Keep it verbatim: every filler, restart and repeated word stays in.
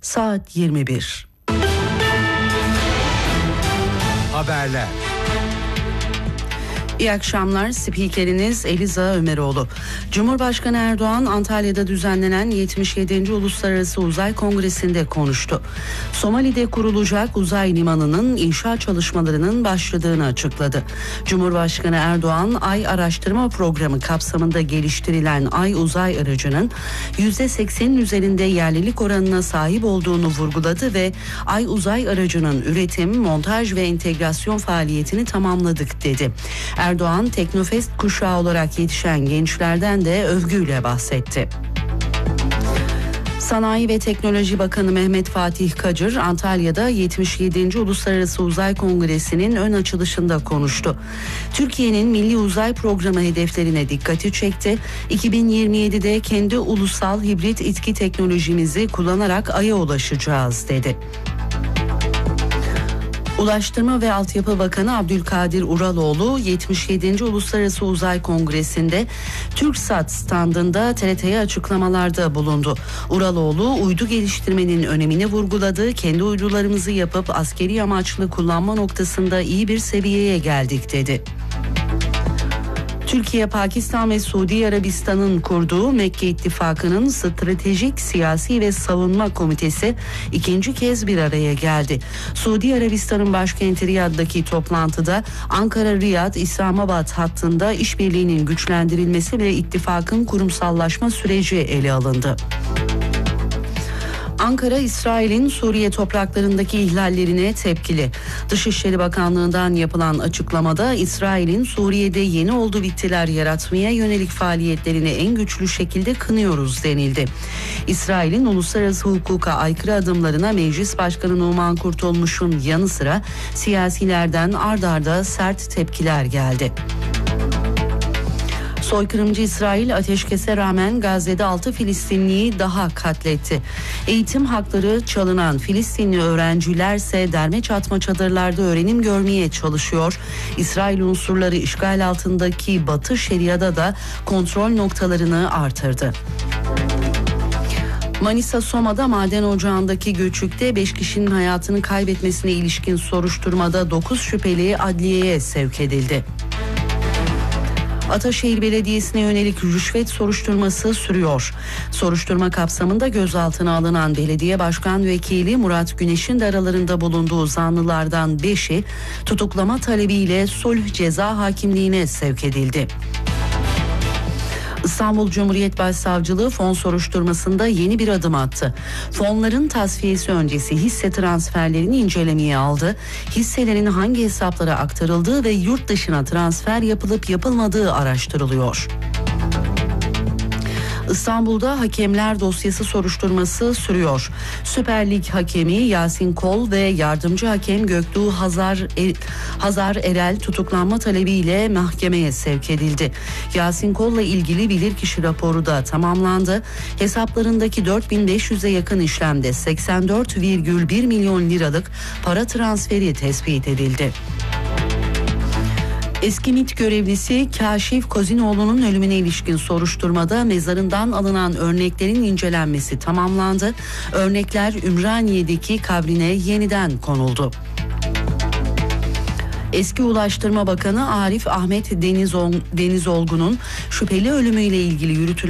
saat yirmi bir. Haberler. İyi akşamlar. Spikeriniz Eliza Ömeroğlu. Cumhurbaşkanı Erdoğan Antalya'da düzenlenen yetmiş yedinci Uluslararası Uzay Kongresi'nde konuştu. Somali'de kurulacak uzay limanının inşaat çalışmalarının başladığını açıkladı. Cumhurbaşkanı Erdoğan, Ay Araştırma Programı kapsamında geliştirilen Ay uzay aracının yüzde seksenin üzerinde yerlilik oranına sahip olduğunu vurguladı ve Ay uzay aracının üretim, montaj ve entegrasyon faaliyetini tamamladık dedi. Erdoğan, Teknofest kuşağı olarak yetişen gençlerden de övgüyle bahsetti. Sanayi ve Teknoloji Bakanı Mehmet Fatih Kacır, Antalya'da yetmiş yedinci Uluslararası Uzay Kongresi'nin ön açılışında konuştu. Türkiye'nin Milli Uzay Programı hedeflerine dikkati çekti. iki bin yirmi yedide kendi ulusal hibrit itki teknolojimizi kullanarak Ay'a ulaşacağız dedi. Ulaştırma ve Altyapı Bakanı Abdülkadir Uraloğlu yetmiş yedinci Uluslararası Uzay Kongresi'nde TürkSat standında T R T'ye açıklamalarda bulundu. Uraloğlu uydu geliştirmenin önemini vurguladı. Kendi uydularımızı yapıp askeri amaçlı kullanma noktasında iyi bir seviyeye geldik dedi. Türkiye, Pakistan ve Suudi Arabistan'ın kurduğu Mekke İttifakı'nın Stratejik, Siyasi ve Savunma Komitesi ikinci kez bir araya geldi. Suudi Arabistan'ın başkenti Riyad'daki toplantıda Ankara-Riyad, İslamabad hattında işbirliğinin güçlendirilmesi ve ittifakın kurumsallaşma süreci ele alındı. Ankara, İsrail'in Suriye topraklarındaki ihlallerine tepkili. Dışişleri Bakanlığı'ndan yapılan açıklamada İsrail'in Suriye'de yeni oldu bittiler yaratmaya yönelik faaliyetlerini en güçlü şekilde kınıyoruz denildi. İsrail'in uluslararası hukuka aykırı adımlarına Meclis Başkanı Numan Kurtulmuş'un yanı sıra siyasilerden ard arda sert tepkiler geldi. Soykırımcı İsrail ateşkese rağmen Gazze'de altı Filistinliyi daha katletti. Eğitim hakları çalınan Filistinli öğrencilerse derme çatma çadırlarda öğrenim görmeye çalışıyor. İsrail unsurları işgal altındaki Batı Şeria'da da kontrol noktalarını artırdı. Manisa Soma'da maden ocağındaki göçükte beş kişinin hayatını kaybetmesine ilişkin soruşturmada dokuz şüpheli adliyeye sevk edildi. Ataşehir Belediyesi'ne yönelik rüşvet soruşturması sürüyor. Soruşturma kapsamında gözaltına alınan belediye başkan vekili Murat Güneş'in de aralarında bulunduğu zanlılardan beşi tutuklama talebiyle sulh ceza hakimliğine sevk edildi. İstanbul Cumhuriyet Başsavcılığı fon soruşturmasında yeni bir adım attı. Fonların tasfiyesi öncesi hisse transferlerini incelemeye aldı. Hisselerin hangi hesaplara aktarıldığı ve yurt dışına transfer yapılıp yapılmadığı araştırılıyor. İstanbul'da hakemler dosyası soruşturması sürüyor. Süper Lig hakemi Yasin Kol ve yardımcı hakem Göktuğ Hazar, er, Hazar Erel tutuklanma talebiyle mahkemeye sevk edildi. Yasin Kol'la ilgili bilirkişi raporu da tamamlandı. Hesaplarındaki dört bin beş yüze yakın işlemde seksen dört virgül bir milyon liralık para transferi tespit edildi. Eski MİT görevlisi Kaşif Kozinoğlu'nun ölümüne ilişkin soruşturmada mezarından alınan örneklerin incelenmesi tamamlandı. Örnekler Ümraniye'deki kabrine yeniden konuldu. Eski Ulaştırma Bakanı Arif Ahmet Deniz Olgun'un şüpheli ölümüyle ilgili yürütülen